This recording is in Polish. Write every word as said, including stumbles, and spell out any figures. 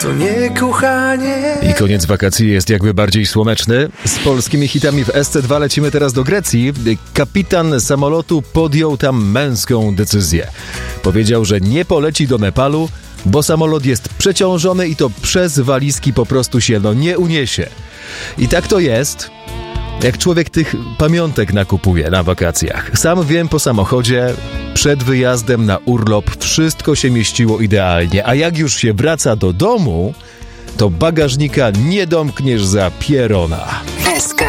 To nie kochanie. I koniec wakacji jest jakby bardziej słoneczny. Z polskimi hitami w S C dwa lecimy teraz do Grecji. Kapitan samolotu podjął tam męską decyzję. Powiedział, że nie poleci do Nepalu, bo samolot jest przeciążony i to przez walizki po prostu się no nie uniesie. I tak to jest, jak człowiek tych pamiątek nakupuje na wakacjach. Sam wiem po samochodzie, przed wyjazdem na urlop wszystko się mieściło idealnie, a jak już się wraca do domu, to bagażnika nie domkniesz za pierona. S K